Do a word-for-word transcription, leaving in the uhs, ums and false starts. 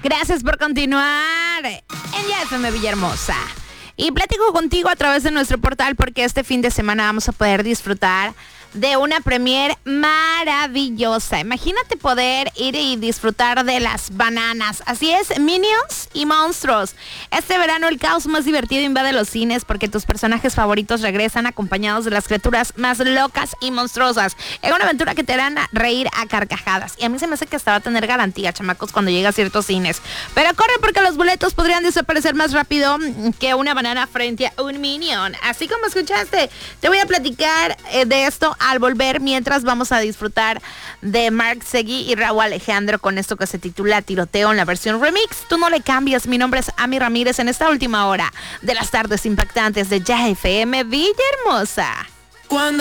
Gracias por continuar en Ya F M Villahermosa. Y platico contigo a través de nuestro portal porque este fin de semana vamos a poder disfrutar de una premier maravillosa. Imagínate poder ir y disfrutar de las bananas. Así es, Minions y Monstruos. Este verano el caos más divertido invade los cines porque tus personajes favoritos regresan acompañados de las criaturas más locas y monstruosas. Es una aventura que te harán reír a carcajadas. Y a mí se me hace que hasta va a tener garantía, chamacos, cuando llega a ciertos cines. Pero corre porque los boletos podrían desaparecer más rápido que una banana frente a un Minion. Así como escuchaste, te voy a platicar eh, de esto al volver, mientras vamos a disfrutar de Marc Seguí y Raúl Alejandro con esto que se titula Tiroteo en la versión remix. Tú no le cambias. Mi nombre es Ami Ramírez en esta última hora de las tardes impactantes de Ya F M Villahermosa. Cuando